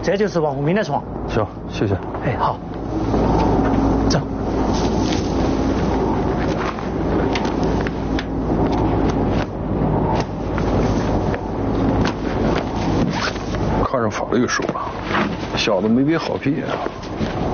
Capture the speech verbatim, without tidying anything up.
这就是王红兵的床。 行，谢谢。 哎，好，走。 看上法律书了，小子没憋好屁啊！